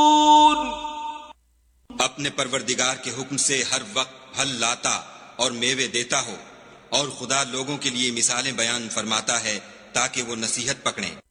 अपने परवरदिगार के हुक्म से हर वक्त फल लाता और मेवे देता हो, और खुदा लोगों के लिए मिसालें बयान फरमाता है ताकि वो नसीहत पकड़ें।